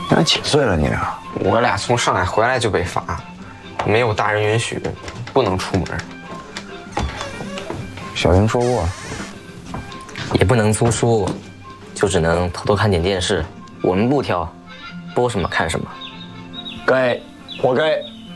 你俩几岁了？你俩？ 我俩从上海回来就被罚，没有大人允许，不能出门。 小英说过， 也不能租书，就只能偷偷看点电视。我们不挑，播什么看什么。 该，活该。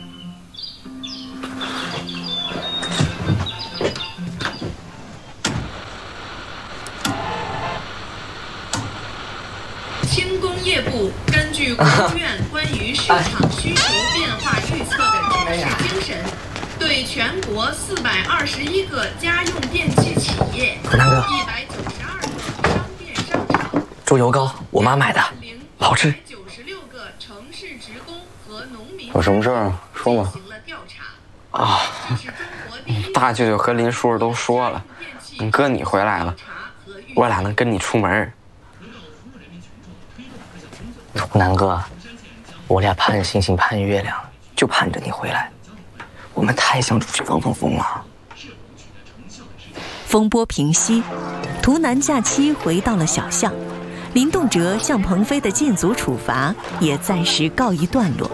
轻工业部根据国务院关于市场需求变化预测的指示精神，对全国421个家用电器企业、192个商店商场、 猪油膏，我妈买的，好吃。 96个城市职工和农民有什么事儿啊？说嘛。 进行了调查。 啊，大舅舅和林叔叔都说了，哥你回来了，我俩能跟你出门。 南哥，我俩盼星星盼月亮，就盼着你回来。我们太想出去放风了。 风波平息，图南假期回到了小巷，林动辄向鹏飞的禁足处罚也暂时告一段落。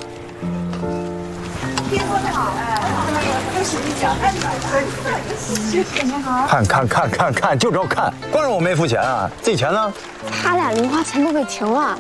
看，就知道看，光是我没付钱啊，自己钱呢？ 他俩零花钱都给停了。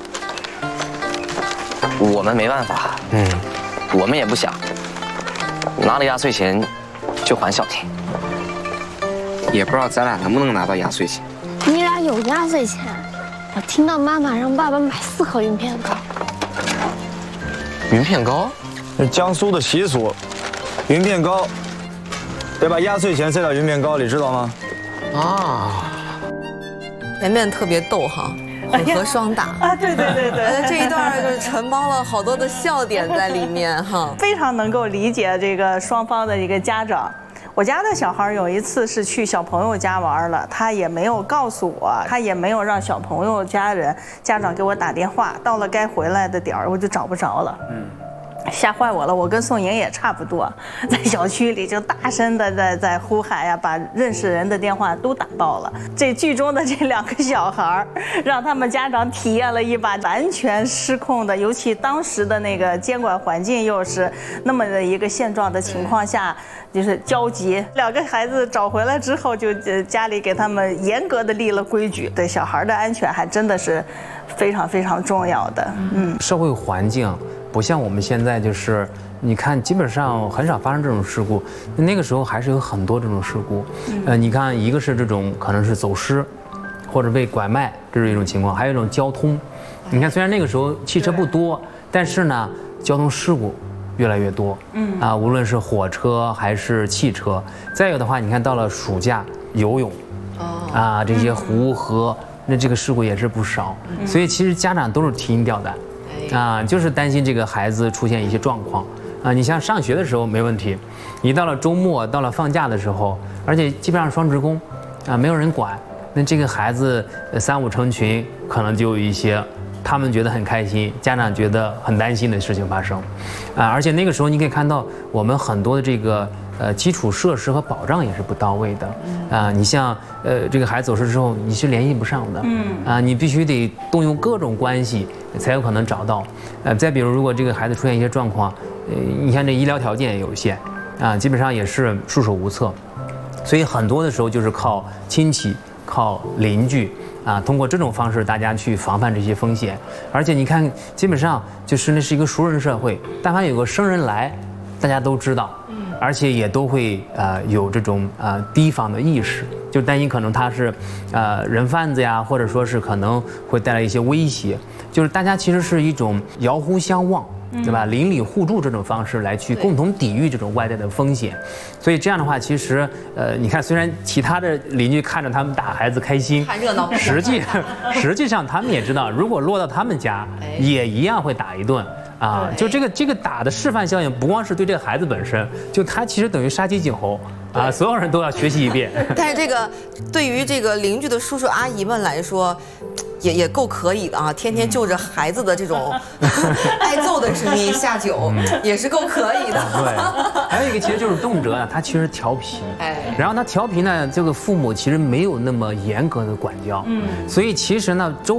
我们没办法，我们也不想拿了压岁钱就还小婷， 也不知道咱俩能不能拿到压岁钱。 你俩有压岁钱？我听到妈妈让爸爸买4盒云片糕。 云片糕？ 是江苏的习俗，云片糕得把压岁钱塞到云片糕里，知道吗？ 啊， 绵绵特别逗哈。混合双打啊，对， 这一段就是承包了好多的笑点在里面哈， 非常能够理解这个双方的一个家长。我家的小孩有一次是去小朋友家玩了，他也没有告诉我，他也没有让小朋友家长给我打电话，到了该回来的点儿我就找不着了。吓坏我了！我跟宋莹也差不多，在小区里就大声的在呼喊呀，把认识人的电话都打爆了。这剧中的这2个小孩，让他们家长体验了一把完全失控的，尤其当时的那个监管环境又是那么的一个现状的情况下，就是焦急。2个孩子找回来之后，就家里给他们严格的立了规矩，对小孩的安全还真的是非常非常重要的。 社会环境。不像我们现在，就是你看，基本上很少发生这种事故。那个时候还是有很多这种事故。你看，一个是这种可能是走失，或者被拐卖，这是一种情况；还有一种交通。你看，虽然那个时候汽车不多，但是呢，交通事故越来越多。无论是火车还是汽车。再有的话，你看到了暑假游泳，这些湖河，那这个事故也是不少。所以其实家长都是提心吊胆。就是担心这个孩子出现一些状况你像上学的时候没问题，一到了周末，到了放假的时候，而且基本上双职工没有人管，那这个孩子3、5成群，可能就有一些他们觉得很开心，家长觉得很担心的事情发生而且那个时候你可以看到我们很多的这个基础设施和保障也是不到位的你像这个孩子走失之后你是联系不上的你必须得动用各种关系才有可能找到再比如如果这个孩子出现一些状况你看这医疗条件也有限基本上也是束手无策，所以很多的时候就是靠亲戚靠邻居通过这种方式大家去防范这些风险。而且你看基本上就是那是一个熟人社会，但凡有个生人来大家都知道而且也都会有这种提防的意识，就担心可能他是人贩子呀，或者说是可能会带来一些威胁，就是大家其实是一种遥互相望，对吧？邻里互助这种方式来去共同抵御这种外在的风险。所以这样的话，其实你看，虽然其他的邻居看着他们打孩子开心， 看热闹， 实际上他们也知道，如果落到他们家，也一样会打一顿。就这个打的示范效应，不光是对这个孩子本身，就他其实等于杀鸡儆猴所有人都要学习一遍。 但是这个对于这个邻居的叔叔阿姨们来说，也够可以的天天就着孩子的这种挨揍的声音下酒，也是够可以的。 对，还有一个其实就是动辄他其实调皮，然后他调皮呢，这个父母其实没有那么严格的管教，所以其实呢